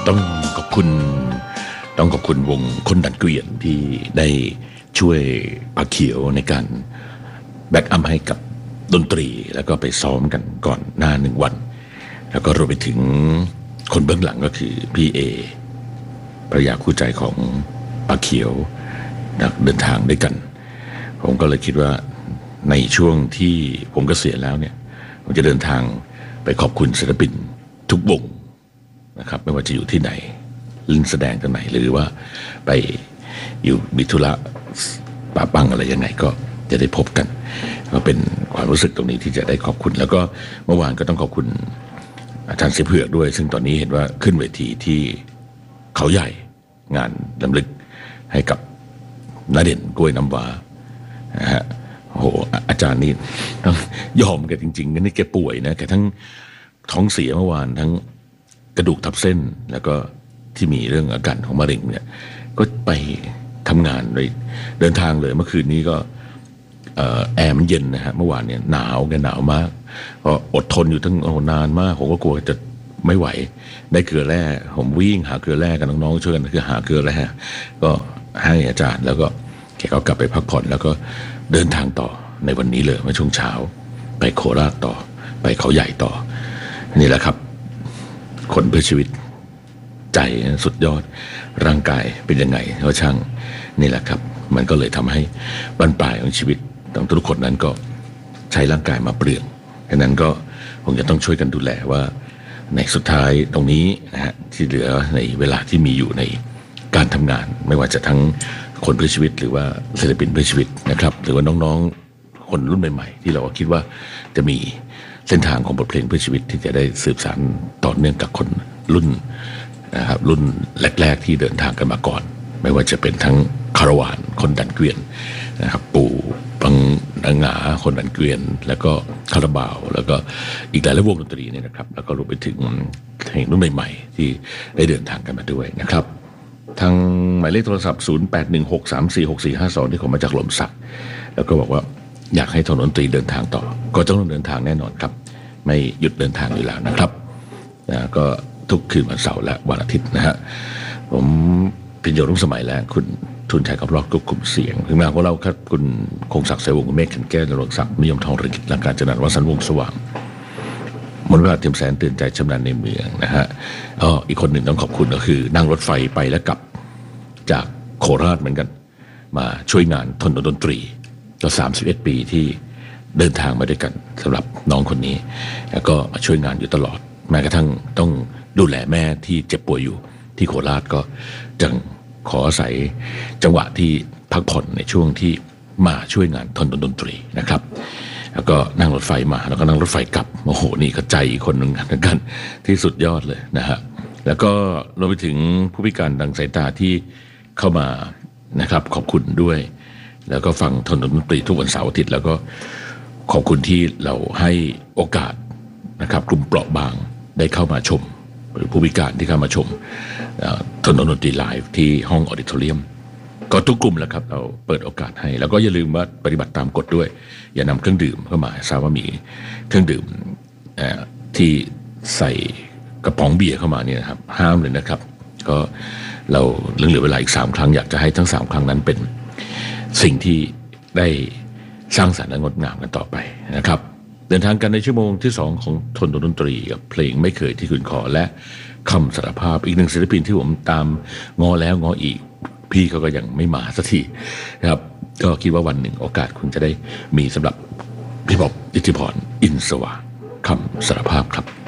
ต้องขอบคุณวงคนดันเกวียนที่ได้ช่วยปาเขียวในการแบ็กอัพให้กับดนตรีแล้วก็ไปซ้อมกันก่อนหน้า1 วันแล้วก็รวมไปถึงคนเบื้องหลังก็คือพี่เอภรรยาคู่ใจของปาเขียวเดินทางด้วยกันผมก็เลยคิดว่าในช่วงที่ผมเกษียณแล้วเนี่ยผมจะเดินทางไปขอบคุณศิลปินทุกวงนะครับไม่ว่าจะอยู่ที่ไหนเล่นแสดงที่ไหนหรือว่าไปอยู่มีธุระปะปังอะไรยังไงก็จะได้พบกันก็เป็นความรู้สึกตรงนี้ที่จะได้ขอบคุณแล้วก็เมื่อวานก็ต้องขอบคุณอาจารย์เสียเผือกด้วยซึ่งตอนนี้เห็นว่าขึ้นเวทีที่เขาใหญ่งานรำลึกให้กับณเด่นกล้วยน้ำว้านะฮะโอ้โหอาจารย์นี่ต้องยอมแกจริงๆนี่แกป่วยนะแกทั้งท้องเสียเมื่อวานทั้งกระดูกทับเส้นแล้วก็ที่มีเรื่องอาการของมะเร็งเนี่ยก็ไปทำงานเลยเดินทางเลยเมื่อคืนนี้ก็แอร์มันเย็นนะฮะเมื่อวานเนี่ยหนาวแกหนาวมากก็อดทนอยู่ตั้งนานมากผมก็กลัวจะไม่ไหวได้เกลือแร่ผมวิ่งหาเกลือแร่กับน้องๆช่วยกันคือหาเกลือแร่ก็ให้อาจารย์แล้วก็แกก็กลับไปพักผ่อนแล้วก็เดินทางต่อในวันนี้เลยเมื่อช่วงเช้าไปโคราชต่อไปเขาใหญ่ต่อนี่แหละครับคนเพื่อชีวิตใจสุดยอดร่างกายเป็นยังไงก็ช่างนี่แหละครับมันก็เลยทำให้บรรปลายของชีวิตของทุกคนนั้นก็ใช้ร่างกายมาเปลืองดังนั้นก็คงจะต้องช่วยกันดูแลว่าในสุดท้ายตรงนี้นะฮะที่เหลือในเวลาที่มีอยู่ในการทำงานไม่ว่าจะทั้งคนเพื่อชีวิตหรือว่าศิลปินเพื่อชีวิตนะครับหรือว่าน้องๆคนรุ่นใหม่ๆที่เราคิดว่าจะมีเส้นทางของบทเพลงเพื่อชีวิตที่จะได้สืบสานต่อเนื่องกับคนรุ่นนะครับรุ่นแรกๆที่เดินทางกันมาก่อนไม่ว่าจะเป็นทั้งคารวานคนดันเกวียนนะครับปู่ปังนางหงาคนดันเกวียนแล้วก็คาราบาวแล้วก็อีกหลายวงดนตรีเนี่ยนะครับแล้วก็รวมไปถึงเพลงรุ่นใหม่ๆที่ได้เดินทางกันมาด้วยนะครับทางหมายเลขโทรศัพท์0816346452ที่ขอมาจากหล่มสักแล้วก็บอกว่าอยากให้ถนนดนตรีเดินทางต่อก็ต้องเดินทางแน่นอนครับไม่หยุดเดินทางอยู่แล้วนะครับก็ทุกคืนวันเสาร์และวันอาทิตย์นะฮะผมพิญโยรุ่งสมัยและคุณทุนชัยกับรอกกลุ่มเสียงถึงแม้ของเราครับคุณคงศักดิ์เสวงคุณเมฆขันแก้วนรงศักดิ์นิยมทองเรืองกิจหลังการจัดงานวัดสันวงสว่างมนต์วิภาเทียมแสนตื่นใจชำนาญในเมืองนะฮะอีกคนหนึ่งต้องขอบคุณก็คือนั่งรถไฟไปและกลับจากโคราชเหมือนกันมาช่วยงานถนนดนตรีก็31 ปีที่เดินทางมาด้วยกันสำหรับน้องคนนี้แล้วก็มาช่วยงานอยู่ตลอดแม้กระทั่งต้องดูแลแม่ที่เจ็บป่วยอยู่ที่โคราชก็จึงขออาศัยจังหวะที่พักผ่อนในช่วงที่มาช่วยงานถนนดนตรีนะครับแล้วก็นั่งรถไฟมาแล้วก็นั่งรถไฟกลับโอ้โหนี่ก็ใจอีกคนหนึ่งกันที่สุดยอดเลยนะฮะแล้วก็รวมไปถึงผู้พิการทางสายตาที่เข้ามานะครับขอบคุณด้วยแล้วก็ฟังถนนดนตรีทุกวันเสาร์อาทิตย์แล้วก็ขอบคุณที่เราให้โอกาสนะครับกลุ่มเปราะบางได้เข้ามาชมหรือผู้พิการที่เข้ามาชมถนนดนตรีไลฟ์ที่ห้องออดิทอเรียมก็ทุกกลุ่มแหละครับเราเปิดโอกาสให้แล้วก็อย่าลืมว่าปฏิบัติตามกฎด้วยอย่านำเครื่องดื่มเข้ามาทราบว่ามีเครื่องดื่มที่ใส่กระป๋องเบียร์เข้ามาเนี่ยครับห้ามเลยนะครับก็เราเหลือเวลาอีก3 ครั้งอยากจะให้ทั้ง3 ครั้งนั้นเป็นสิ่งที่ได้สร้างสรรค์และงดงามกันต่อไปนะครับเดินทางกันในชั่วโมงที่2ของทนดนตรีกับเพลงไม่เคยที่คุณขอและคำสารภาพอีกหนึ่งศิลปินที่ผมตามงอแล้วงออีกพี่เขาก็ยังไม่มาสักทีนะครับก็คิดว่าวันหนึ่งโอกาสคุณจะได้มีสำหรับพี่บ๊อบอิทธิพรอินทร์สว่างคำสารภาพครับ